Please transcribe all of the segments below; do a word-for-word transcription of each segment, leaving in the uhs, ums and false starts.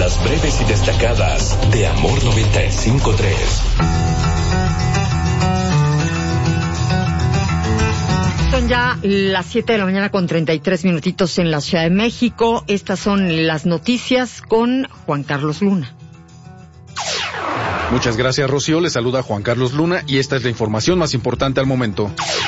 Las breves y destacadas de Amor noventa y cinco punto tres. Son ya las siete de la mañana con treinta y tres minutitos en la Ciudad de México. Estas son las noticias con Juan Carlos Luna. Muchas gracias, Rocío. Le saluda Juan Carlos Luna y esta es la información más importante al momento.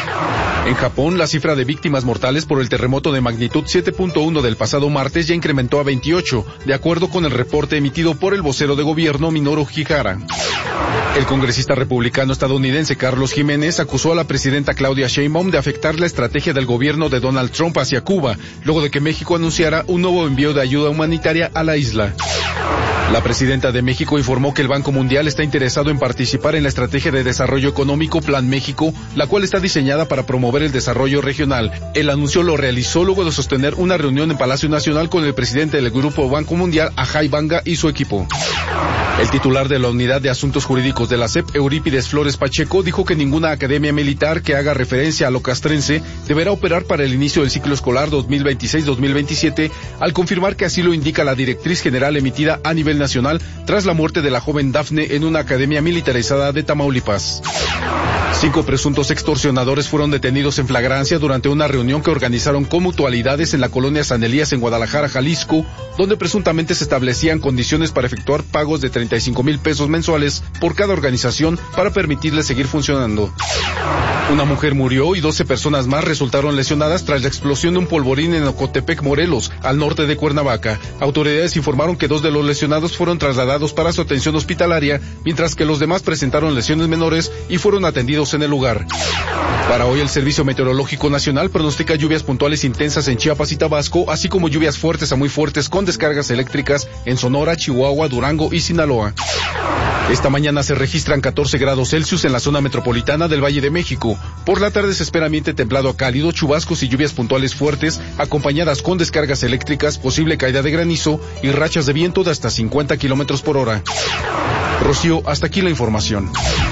En Japón, la cifra de víctimas mortales por el terremoto de magnitud siete punto uno del pasado martes ya incrementó a veintiocho, de acuerdo con el reporte emitido por el vocero de gobierno Minoru Hihara. El congresista republicano estadounidense Carlos Jiménez acusó a la presidenta Claudia Sheinbaum de afectar la estrategia del gobierno de Donald Trump hacia Cuba, luego de que México anunciara un nuevo envío de ayuda humanitaria a la isla. La presidenta de México informó que el Banco Mundial está interesado en participar en la estrategia de desarrollo económico Plan México, la cual está diseñada para promover el desarrollo regional. El anuncio lo realizó luego de sostener una reunión en Palacio Nacional con el presidente del Grupo Banco Mundial, Ajay Banga, y su equipo. El titular de la Unidad de Asuntos Jurídicos de la S E P, Eurípides Flores Pacheco, dijo que ninguna academia militar que haga referencia a lo castrense deberá operar para el inicio del ciclo escolar dos mil veintiséis dos mil veintisiete, al confirmar que así lo indica la directriz general emitida a nivel nacional tras la muerte de la joven Dafne en una academia militarizada de Tamaulipas. Cinco presuntos extorsionadores fueron detenidos en flagrancia durante una reunión que organizaron con mutualidades en la colonia San Elías en Guadalajara, Jalisco, donde presuntamente se establecían condiciones para efectuar pagos de treinta y cinco mil pesos mensuales por cada organización para permitirles seguir funcionando. Una mujer murió y doce personas más resultaron lesionadas tras la explosión de un polvorín en Ocotepec, Morelos, al norte de Cuernavaca. Autoridades informaron que dos de los lesionados fueron trasladados para su atención hospitalaria, mientras que los demás presentaron lesiones menores y fueron atendidos en el lugar. Para hoy, el Servicio Meteorológico Nacional pronostica lluvias puntuales intensas en Chiapas y Tabasco, así como lluvias fuertes a muy fuertes con descargas eléctricas en Sonora, Chihuahua, Durango y Sinaloa. Esta mañana se registran catorce grados Celsius en la zona metropolitana del Valle de México. Por la tarde se espera ambiente templado a cálido, chubascos y lluvias puntuales fuertes, acompañadas con descargas eléctricas, posible caída de granizo y rachas de viento de hasta cincuenta kilómetros por hora. Rocío, hasta aquí la información.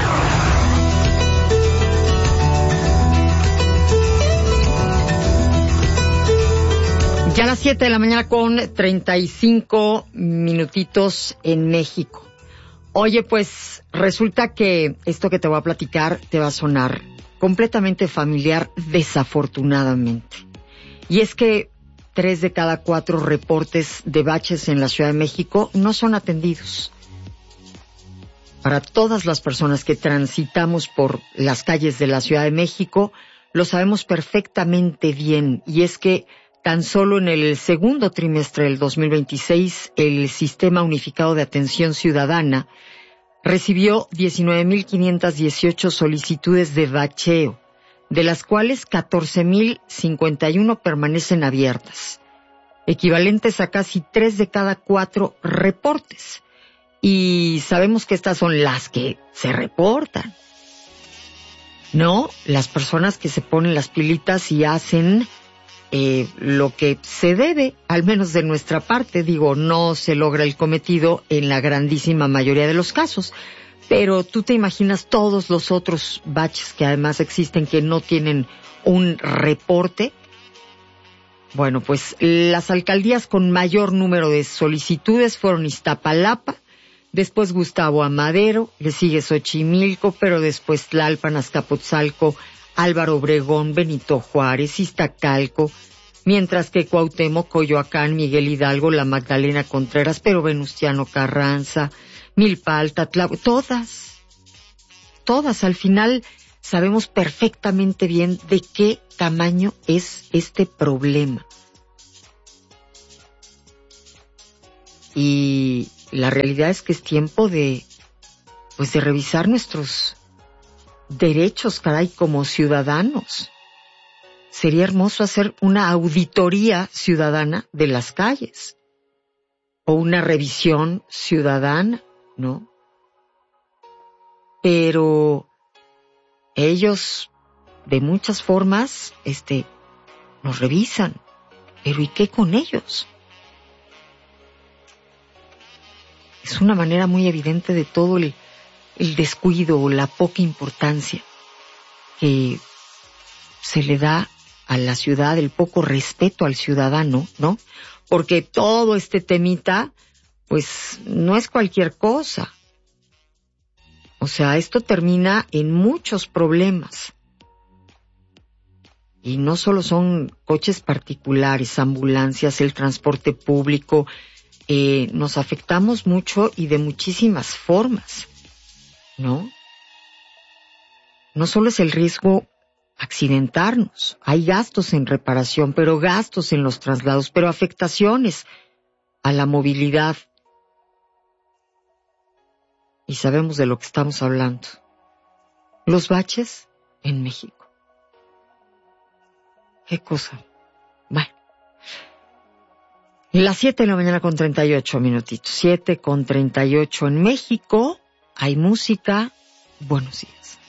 Ya a las siete de la mañana con treinta y cinco minutitos en México. Oye, pues resulta que esto que te voy a platicar te va a sonar completamente familiar, desafortunadamente. Y es que tres de cada cuatro reportes de baches en la Ciudad de México no son atendidos. Para todas las personas que transitamos por las calles de la Ciudad de México, lo sabemos perfectamente bien, y es que tan solo en el segundo trimestre del dos mil veintiséis, el Sistema Unificado de Atención Ciudadana recibió diecinueve mil quinientas dieciocho solicitudes de bacheo, de las cuales catorce mil cincuenta y uno permanecen abiertas, equivalentes a casi tres de cada cuatro reportes. Y sabemos que estas son las que se reportan, ¿no? Las personas que se ponen las pilitas y hacen Eh, lo que se debe, al menos de nuestra parte. Digo, no se logra el cometido en la grandísima mayoría de los casos, pero tú te imaginas todos los otros baches que además existen que no tienen un reporte. Bueno, pues las alcaldías con mayor número de solicitudes fueron Iztapalapa, después Gustavo Amadero, le sigue Xochimilco, pero después Tlalpan, Azcapotzalco, Álvaro Obregón, Benito Juárez, Iztacalco, mientras que Cuauhtémoc, Coyoacán, Miguel Hidalgo, La Magdalena Contreras, pero Venustiano Carranza, Milpalta, Tláhuac, todas, todas. Al final sabemos perfectamente bien de qué tamaño es este problema. Y la realidad es que es tiempo de, pues, de revisar nuestros derechos, caray, como ciudadanos. Sería hermoso hacer una auditoría ciudadana de las calles o una revisión ciudadana, ¿no? Pero ellos, de muchas formas, este, nos revisan. Pero ¿y qué con ellos? Es una manera muy evidente de todo el el descuido o la poca importancia que se le da a la ciudad, el poco respeto al ciudadano, ¿no? Porque todo este temita, pues no es cualquier cosa. O sea, esto termina en muchos problemas. Y no solo son coches particulares, ambulancias, el transporte público. Eh, nos afectamos mucho y de muchísimas formas, ¿no? No solo es el riesgo accidentarnos, hay gastos en reparación, pero gastos en los traslados, pero afectaciones a la movilidad. Y sabemos de lo que estamos hablando. Los baches en México. ¿Qué cosa? Bueno. Las siete de la mañana con treinta y ocho minutitos. Siete con treinta y ocho en México. Hay música. Buenos días.